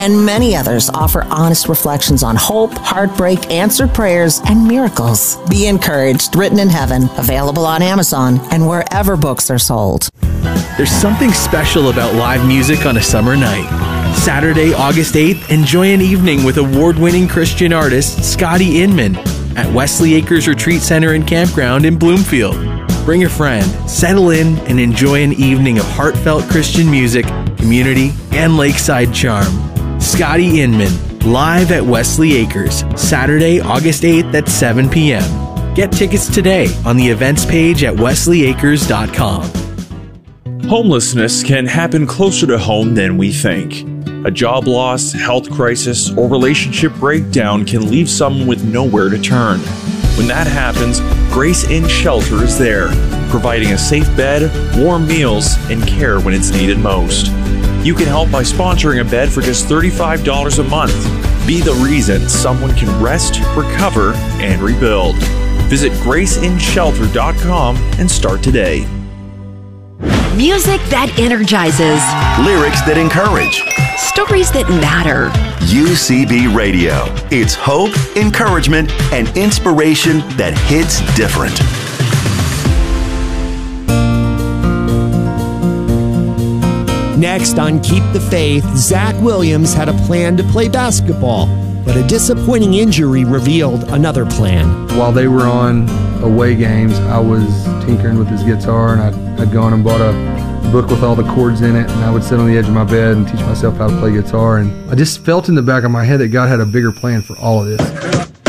and many others offer honest reflections on hope, heartbreak, answered prayers, and miracles. Be Encouraged, Written in Heaven, available on Amazon and wherever books are sold. There's something special about live music on a summer night. Saturday, August 8th, enjoy an evening with award-winning Christian artist Scotty Inman at Wesley Acres Retreat Center and Campground in Bloomfield. Bring a friend, settle in, and enjoy an evening of heartfelt Christian music, community, and lakeside charm. Scotty Inman, live at Wesley Acres, Saturday, August 8th at 7 p.m. Get tickets today on the events page at wesleyacres.com. Homelessness can happen closer to home than we think. A job loss, health crisis, or relationship breakdown can leave someone with nowhere to turn. When that happens, Grace Inn Shelter is there, providing a safe bed, warm meals, and care when it's needed most. You can help by sponsoring a bed for just $35 a month. Be the reason someone can rest, recover, and rebuild. Visit GraceInShelter.com and start today. Music that energizes. Lyrics that encourage. Stories that matter. UCB Radio. It's hope, encouragement, and inspiration that hits different. Next on Keep the Faith, Zach Williams had a plan to play basketball, but a disappointing injury revealed another plan. While they were on away games, I was tinkering with his guitar, and I'd gone and bought a book with all the chords in it, and I would sit on the edge of my bed and teach myself how to play guitar. And I just felt in the back of my head that God had a bigger plan for all of this.